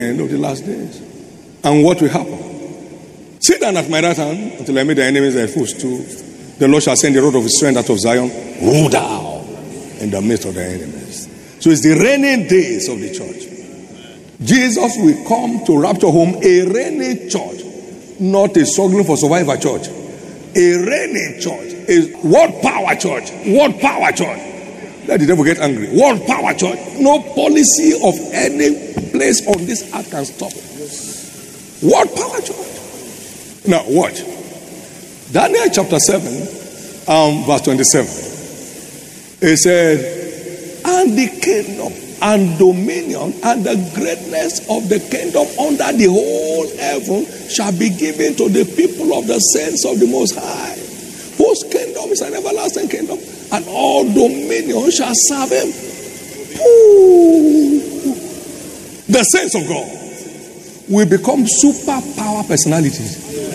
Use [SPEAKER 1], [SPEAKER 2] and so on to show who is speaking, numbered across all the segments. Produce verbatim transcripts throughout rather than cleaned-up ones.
[SPEAKER 1] end of the last days. And what will happen? Sit down at my right hand until I make the enemies thy footstool. The Lord shall send the rod of his strength out of Zion, roll down in the midst of the enemies. So it's the reigning days of the church. Jesus will come to rapture home a reigning church, not a struggling for survivor church. A reigning church, a world power church, world power church. Let the devil get angry. World power church. No policy of any place on this earth can stop it. World power church. Now watch. Daniel chapter seven, um, verse twenty-seven. It said, and the kingdom and dominion and the greatness of the kingdom under the whole heaven shall be given to the people of the saints of the Most High, whose kingdom is an everlasting kingdom, and all dominion shall serve him. Ooh. The saints of God will become superpower personalities.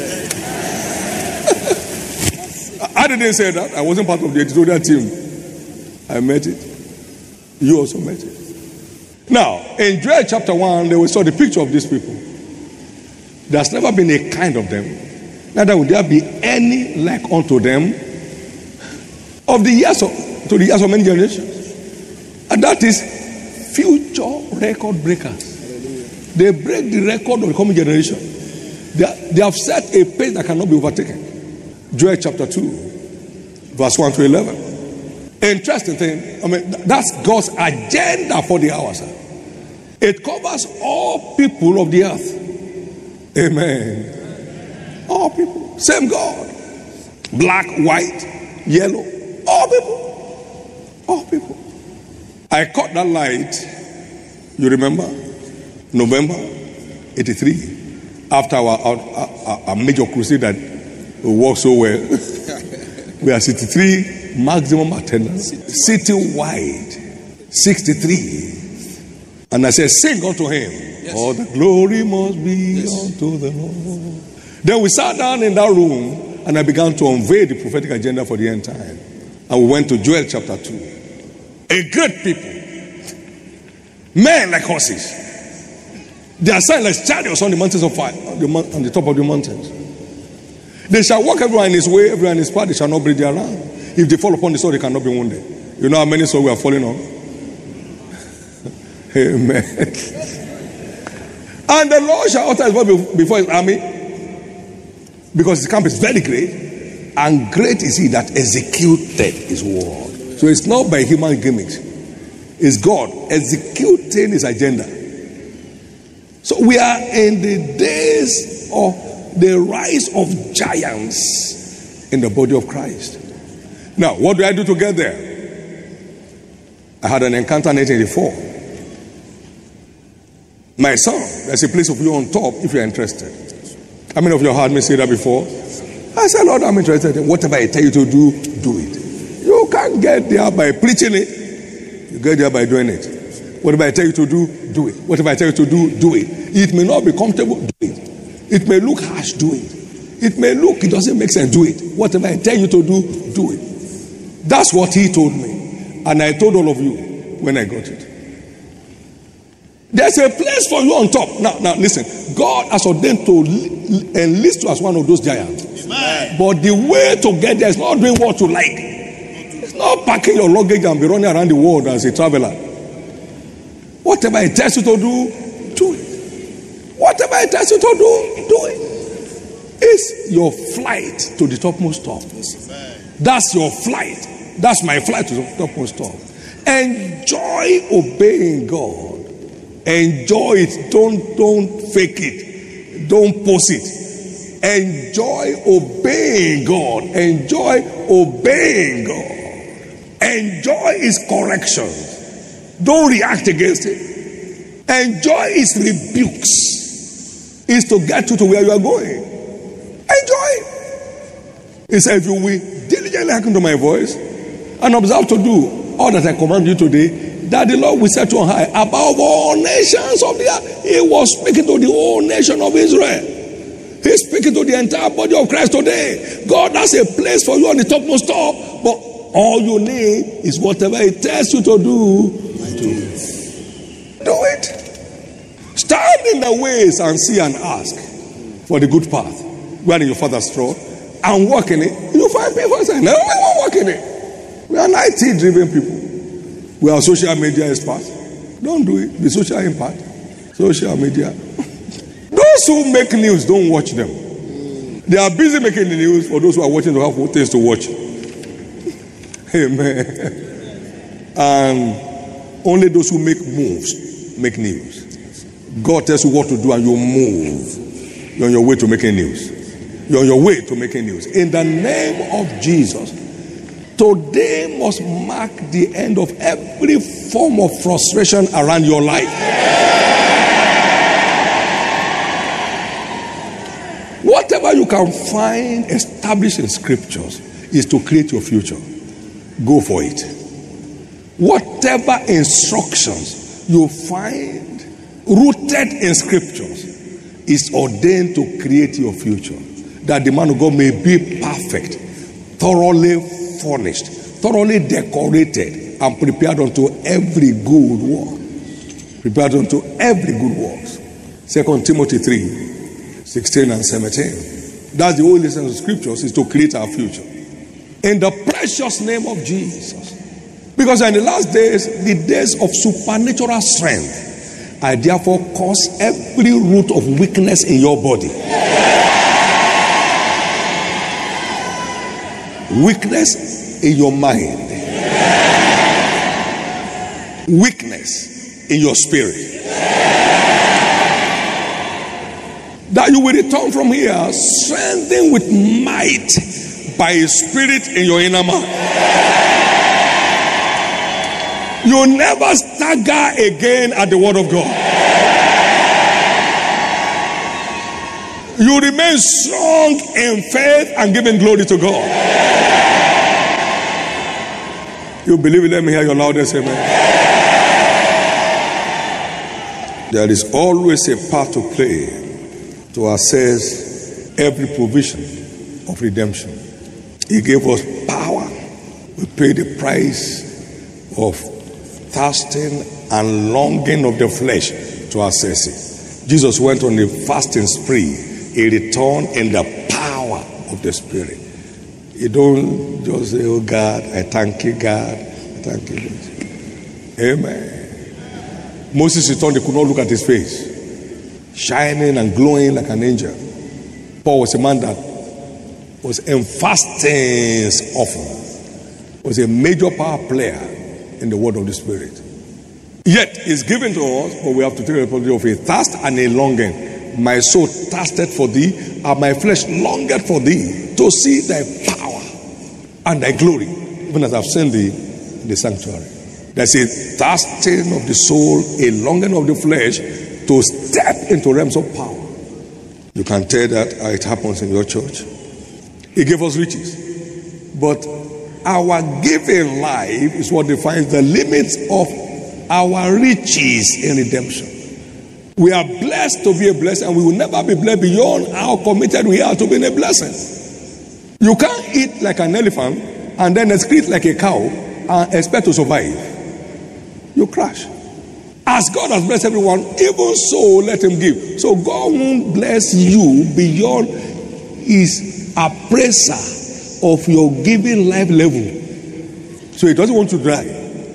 [SPEAKER 1] I didn't say that. I wasn't part of the editorial team. I met it. You also met it. Now, in Joel chapter one, they will saw the picture of these people. There's never been a kind of them. Neither will there be any like unto them of the years of, to the years of many generations. And that is future record breakers. They break the record of the coming generation. They, they have set a pace that cannot be overtaken. Joel chapter two, verse one to eleven. Interesting thing. I mean, that's God's agenda for the hour, sir. It covers all people of the earth. Amen. All people. Same God. Black, white, yellow. All people. All people. I caught that light. You remember? November eighty-three. After our, our, our, our major crusade that worked so well. We are sixty-three maximum attendance. City-wide. sixty-three. And I said, sing unto him. Yes. All the glory must be yes. unto the Lord. Then we sat down in that room and I began to unveil the prophetic agenda for the end time. And we went to Joel chapter two. A great people. Men like horses. They are signs like chariots on the mountains of fire. On the, on the top of the mountains. They shall walk everyone in his way, everyone in his path. They shall not break their land. If they fall upon the sword, they cannot be wounded. You know how many swords we are falling on? Amen. And the Lord shall utter his voice before his army, because his camp is very great, and great is he that executed his word. So it's not by human gimmicks. It's God executing his agenda. So we are in the days of the rise of giants in the body of Christ. Now, what do I do to get there? I had an encounter in eighteen eighty-four. My son, there's a place of you on top if you're interested. How many of you have heard me say that before? I said, Lord, I'm interested. Whatever I tell you to do, do it. You can't get there by preaching it. You get there by doing it. Whatever I tell you to do, do it. Whatever I tell you to do, do it. It may not be comfortable, do it. It may look harsh, do it. It may look, it doesn't make sense, do it. Whatever I tell you to do, do it. That's what he told me. And I told all of you when I got it. There's a place for you on top. Now, now listen. God has ordained to enlist you as one of those giants. Amen. But the way to get there is not doing what you like. It's not packing your luggage and be running around the world as a traveler. Whatever it tells you to do, do it. Whatever it tells you to do, do it. It's your flight to the topmost top. That's your flight. That's my flight to the topmost top. Enjoy obeying God. Enjoy it. Don't, don't fake it. Don't post it. Enjoy obeying God. Enjoy obeying God. Enjoy his correction. Don't react against it. Enjoy his rebukes. Is to get you to where you are going. Enjoy it. He said, if you will diligently hearken to my voice and observe to do all that I command you today, that the Lord will set you on high above all nations of the earth. He was speaking to the whole nation of Israel. He's speaking to the entire body of Christ today. God has a place for you on the topmost top, but all you need is whatever he tells you to do. Do it. Do it. Stand in the ways and see and ask for the good path wherein your father's trod, and walk in it. You find people saying, no, we won't walk in it. We are I T driven people. We are social media experts. Don't do it. Be social impact. Social media. Those who make news, don't watch them. They are busy making the news for those who are watching to have things to watch. Amen. And only those who make moves make news. God tells you what to do and you move. You're on your way to making news. You're on your way to making news. In the name of Jesus, today must mark the end of every form of frustration around your life. Whatever you can find established in scriptures is to create your future. Go for it. Whatever instructions you find rooted in scriptures is ordained to create your future, that the man of God may be perfect, thoroughly furnished, thoroughly decorated, and prepared unto every good work. Prepared unto every good works. Second Timothy three, sixteen and seventeen. That's the whole lesson of scriptures, is to create our future. In the precious name of Jesus. Because in the last days, the days of supernatural strength, I therefore cause every root of weakness in your body. Weakness in your mind. Weakness in your spirit. That you will return from here strengthened with might by a spirit in your inner man. You never stagger again at the word of God. You remain strong in faith and giving glory to God. You believe it? Let me hear your loudest amen. There is always a part to play to assess every provision of redemption. He gave us power. We paid the price of fasting and longing of the flesh to access it. Jesus went on a fasting spree. He returned in the power of the Spirit. You don't just say, oh God, I thank you, God. I thank you, God. Amen. Moses returned, they could not look at his face. Shining and glowing like an angel. Paul was a man that was in fastings often. Was a major power player in the word of the Spirit. Yet it's given to us, but we have to take the responsibility of a thirst and a longing. My soul thirsted for thee, and my flesh longed for thee, to see thy power and thy glory, even as I've seen thee in the sanctuary. There's a thirsting of the soul, a longing of the flesh to step into realms of power. You can tell that how it happens in your church. He gave us riches, but our giving life is what defines the limits of our riches in redemption. We are blessed to be a blessing, and we will never be blessed beyond how committed we are to being a blessing. You can't eat like an elephant and then excrete like a cow and expect to survive. You crash. As God has blessed everyone, even so let him give. So God won't bless you beyond his appraiser of your giving life level. So he doesn't want to dry.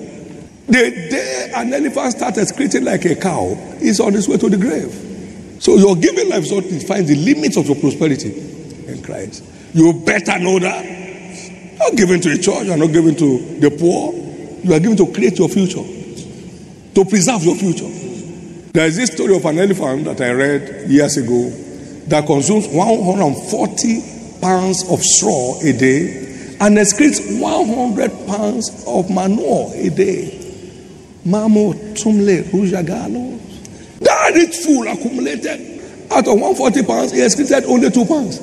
[SPEAKER 1] The day an elephant starts excreting like a cow, is on his way to the grave. So your giving life is what defines the limits of your prosperity in Christ. You better know that. Not giving to a church, you are not giving to the poor. You are giving to create your future, to preserve your future. There is this story of an elephant that I read years ago that consumes one hundred forty pounds of straw a day and excretes one hundred pounds of manure a day. Mamo tumle rujagalo. That rich fool accumulated. Out of one hundred forty pounds, he excreted only two pounds.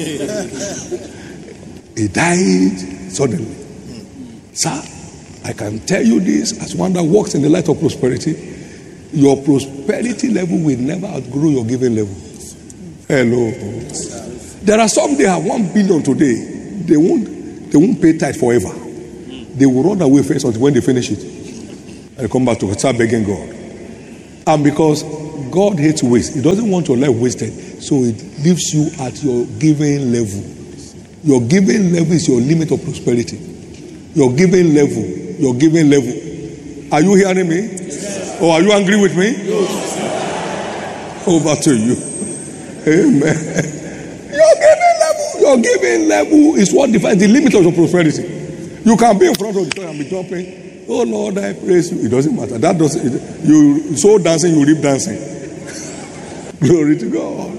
[SPEAKER 1] He died suddenly. Sir, I can tell you this as one that walks in the light of prosperity. Your prosperity level will never outgrow your giving level. Hello. There are some, they have one billion today. They won't, they won't pay tithe forever. They will run away first until when they finish it. And come back to start begging God. And because God hates waste, He doesn't want your life wasted, so it leaves you at your giving level. Your giving level is your limit of prosperity. Your giving level, your giving level. Are you hearing me? Yes. Or are you angry with me? Yes. Over to you. Amen. Your giving level, your giving level is what defines the limit of your prosperity. You can be in front of the church and be jumping. Oh Lord, I praise you. It doesn't matter. That doesn't. It, you sow dancing, you reap dancing. Glory to God.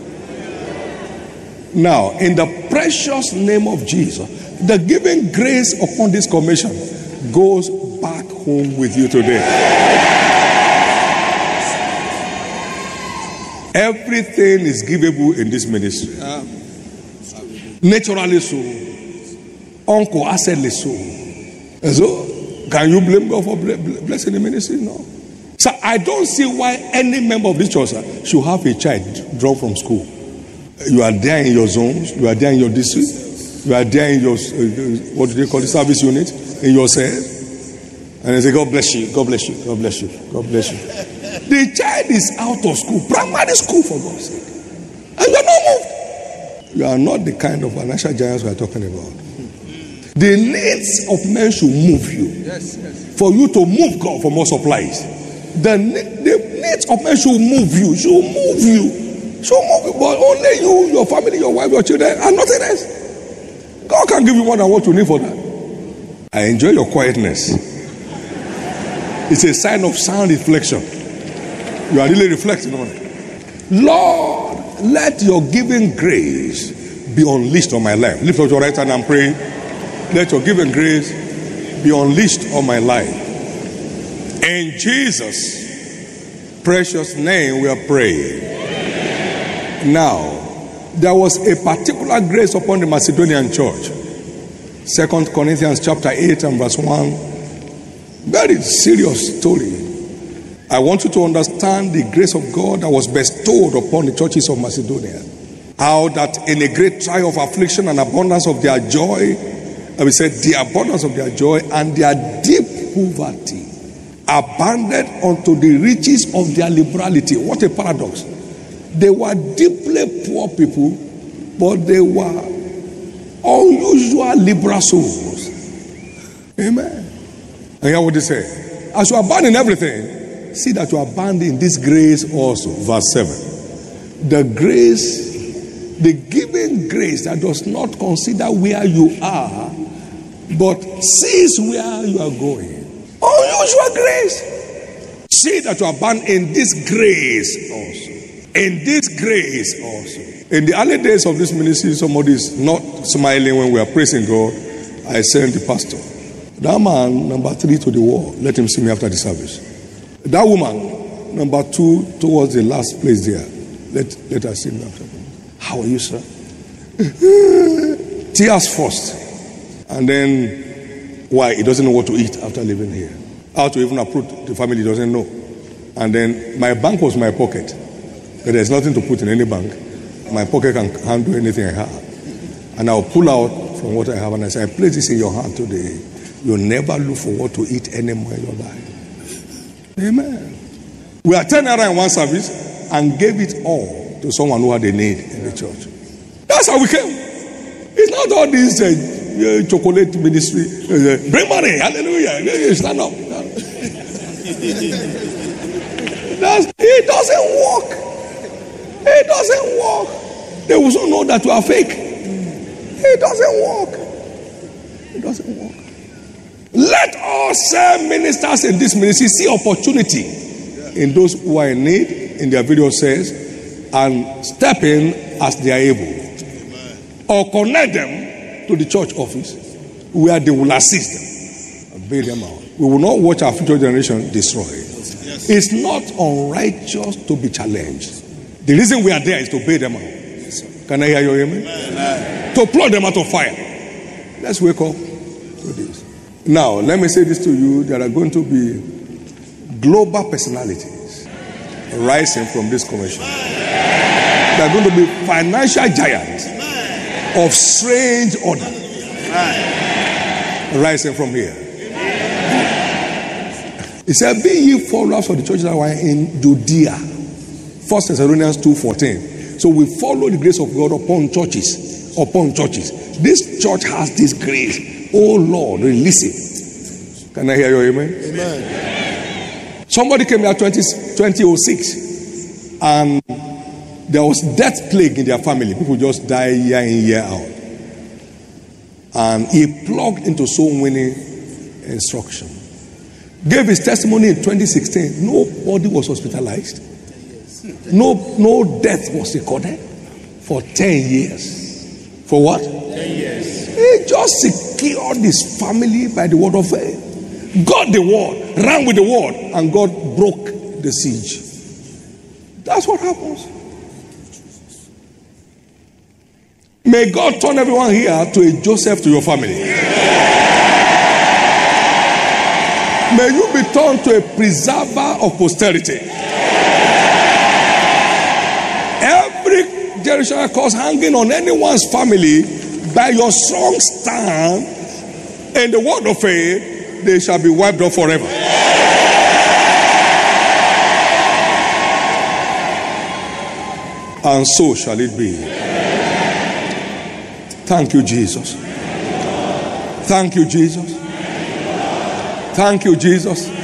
[SPEAKER 1] Now, in the precious name of Jesus, the giving grace upon this commission goes back home with you today. Everything is givable in this ministry. Naturally so. Uncle assedly so. And so, can you blame God for blessing the ministry? No. So I don't see why any member of this church should have a child drawn from school. You are there in your zones. You are there in your district. You are there in your, uh, what do they call the service unit? In your cell. And they say, God bless you, God bless you, God bless you, God bless you. The child is out of school, primary school for God's sake. And you are not moved. You are not the kind of financial giants we are talking about. The needs of men should move you. Yes, yes. For you to move God for more supplies. The, the needs of men should move you, should move you. Should move you. But only you, your family, your wife, your children, and nothing else. God can give you more than what you need for that. I enjoy your quietness. It's a sign of sound reflection. You are really reflecting on it. Lord, let your giving grace be unleashed on my life. Lift up your right hand and pray. Let your giving grace be unleashed on my life. In Jesus' precious name we are praying. Now, there was a particular grace upon the Macedonian church. Second Corinthians chapter eight and verse one. Very serious story. I want you to understand the grace of God that was bestowed upon the churches of Macedonia. How that in a great trial of affliction and abundance of their joy, I will say the abundance of their joy and their deep poverty abounded unto the riches of their liberality. What a paradox. They were deeply poor people, but they were unusual liberal souls. Amen. And hear what they say. As you abound in everything, see that you abound in this grace also. Verse seven. The grace, the giving grace that does not consider where you are, but sees where you are going. Unusual grace. See that you abound in this grace also. In this grace also. In the early days of this ministry, somebody is not smiling when we are praising God. I sent the pastor. That man, number three to the wall, let him see me after the service. That woman, number two, towards the last place there, let, let her see me after. How are you, sir? Tears first. And then, why? He doesn't know what to eat after living here. How to even approach the family, he doesn't know. And then, my bank was my pocket. But there's nothing to put in any bank. My pocket can handle anything I have. And I'll pull out from what I have and I say, I place this in your hand today. You'll never look for what to eat anymore in your life. Amen. We attended around in one service and gave it all to someone who had a need in the church. That's how we came. It's not all this uh, uh, chocolate ministry. Uh, bring money. Hallelujah. Stand up. That's, it doesn't work. It doesn't work. They will also know that you are fake. It doesn't work. It doesn't work. Let all same ministers in this ministry see opportunity in those who are in need, in their video says, and step in as they are able. Or connect them to the church office where they will assist them and bail them out. We will not watch our future generation destroyed. It's not unrighteous to be challenged. The reason we are there is to bail them out. Can I hear you amen? Amen. To pluck them out of fire. Let's wake up to this. Now, let me say this to you. There are going to be global personalities rising from this commission. There are going to be financial giants of strange order rising from here. He said, be ye followers of the churches that were in Judea. First Thessalonians two fourteen. So we follow the grace of God upon churches. Upon churches. This church has this grace. Oh Lord, release it. Can I hear your amen?
[SPEAKER 2] Amen.
[SPEAKER 1] Somebody came here twenty oh six and there was death plague in their family. People just die year in, year out. And he plugged into soul winning instruction. Gave his testimony in twenty sixteen. Nobody was hospitalized. No, no death was recorded for ten years. For what?
[SPEAKER 2] ten years.
[SPEAKER 1] He just secured his family by the word of faith. Got the word, ran with the word, and God broke the siege. That's what happens. May God turn everyone here to a Joseph to your family. May you be turned to a preserver of posterity. Every generational curse hanging on anyone's family, by your strong stand in the word of faith, they shall be wiped off forever. And so shall it be. Thank you, Jesus. Thank you, Jesus. Thank you, Jesus.